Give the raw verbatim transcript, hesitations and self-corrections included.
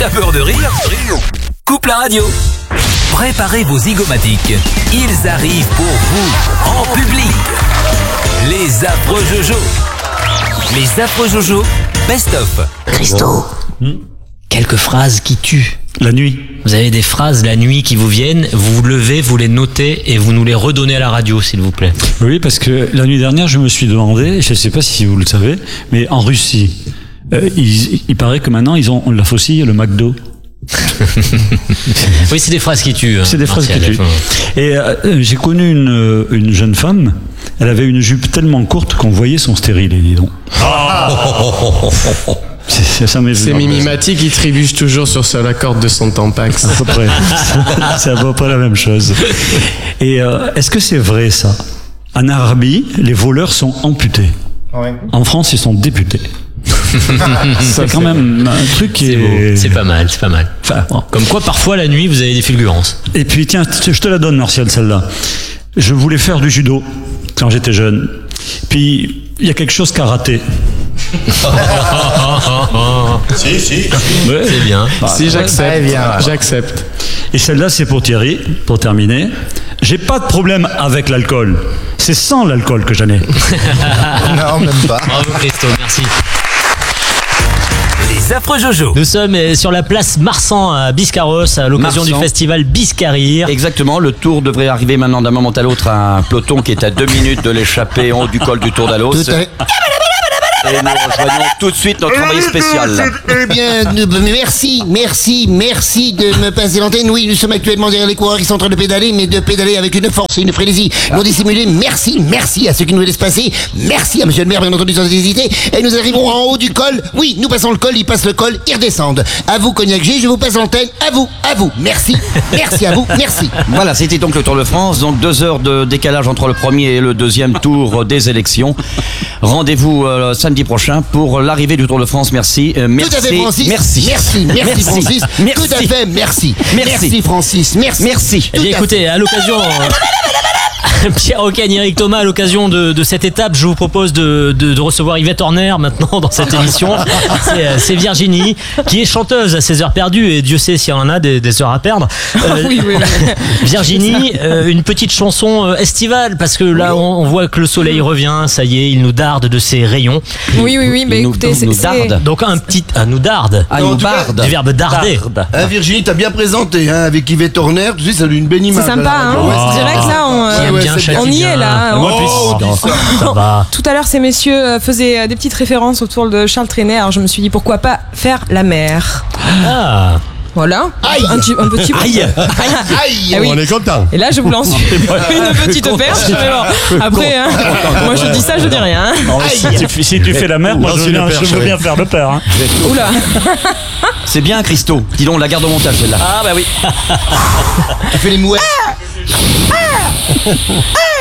T'as peur de rire? Coupe la radio. Préparez vos zygomatiques. Ils arrivent pour vous, en public. Les affreux Jojo. Les affreux Jojo, best-of. Christo, hmm quelques phrases qui tuent. La nuit. Vous avez des phrases la nuit qui vous viennent, vous vous levez, vous les notez et vous nous les redonnez à la radio, s'il vous plaît. Oui, parce que la nuit dernière, je me suis demandé, je ne sais pas si vous le savez, mais en Russie, euh, il, il paraît que maintenant, ils ont la faucille, le McDo. Oui, c'est des phrases qui tuent. Hein, c'est des phrases qui tuent. Et euh, j'ai connu une, une jeune femme, elle avait une jupe tellement courte qu'on voyait son stérile, dis donc. C'est, c'est, ça c'est Mimimati qui trébuche toujours sur la corde de son Tampax. À peu près. C'est à peu près la même chose. Et euh, est-ce que c'est vrai ça? En Arabie, les voleurs sont amputés. Ouais. En France, ils sont députés. C'est quand même un truc qui c'est, est... c'est pas mal, c'est pas mal. Enfin, bon. Comme quoi, parfois, la nuit, vous avez des fulgurances. Et puis, tiens, je te la donne, Martial, celle-là. Je voulais faire du judo quand j'étais jeune. Puis, il y a quelque chose qui a raté. si, si. Ouais. C'est bien. Bah, si, j'accepte. Bien, j'accepte. Et celle-là, c'est pour Thierry, pour terminer. J'ai pas de problème avec l'alcool. C'est sans l'alcool que j'en ai. Non, même pas. Bravo, Christo, merci. Les affreux Jojo. Nous sommes sur la place Marsan à Biscarrosse à l'occasion Marsan. du festival Biscarrir. Exactement, le tour devrait arriver maintenant d'un moment à l'autre à un peloton qui est à deux minutes de l'échappée en haut du col du Tour d'Alos. Et nous rejoignons tout de suite notre envoyé spécial. Eh bien, merci, merci, merci de me passer l'antenne. Oui, nous sommes actuellement derrière les coureurs qui sont en train de pédaler, mais de pédaler avec une force et une frénésie non dissimulée. Merci, merci à ceux qui nous laissent passer. Merci à monsieur le maire, bien entendu, sans hésiter. Et nous arriverons en haut du col. Oui, nous passons le col, ils passent le col, ils redescendent. À vous, Cognac G, je vous passe l'antenne. À vous, à vous. Merci, merci à vous, merci. Voilà, c'était donc le Tour de France. Donc deux heures de décalage entre le premier et le deuxième tour des élections. Rendez-vous euh, samedi prochain pour l'arrivée du Tour de France. Merci. Euh, merci. Tout à fait, Francis. Merci. Merci. Merci, merci. Francis. Merci. Tout à fait, merci. Merci, merci Francis. Merci. Merci. Eh bien, écoutez, à l'occasion... Pierre Ocagne, Eric Thomas, à l'occasion de, de cette étape, je vous propose de, de, de recevoir Yvette Horner maintenant dans cette émission. C'est, c'est Virginie, qui est chanteuse à ses heures perdues, et Dieu sait s'il y en a des, des heures à perdre. Euh, oui, oui, oui. Virginie, euh, une petite chanson estivale, parce que là, on, on voit que le soleil revient, ça y est, il nous darde de ses rayons. Oui, oui, oui, mais nous, écoutez, nous, c'est... nous c'est... Donc un petit... Ah, nous darde. Ah, nous darde. Du verbe darder. Hein, Virginie, t'as bien présenté, hein, avec Yvette Horner, tu sais, ça a eu une belle image. C'est sympa, hein. Ouais, C'est direct, là, on... Qui aime ouais, bien, c'est châtie on y bien. est, là. Moi, Oh, puis, dis ça. ça va. Tout à l'heure, ces messieurs faisaient des petites références autour de Charles Trenet, alors je me suis dit, pourquoi pas faire la mer. Ah. Voilà. Aïe. Un, petit- un petit... Aïe. Aïe. Ah oui. On est content. Et là, je vous lance une petite perche, mais bon, après, hein, moi je dis ça, je dis rien. Hein. Non, si, tu, si tu fais la mer, moi Lance je veux, une bien, perche, je veux oui. bien faire le père. Hein. Oula. C'est bien, Christo. Dis donc, la garde au montage, celle-là. Ah bah oui. Elle fait les mouettes.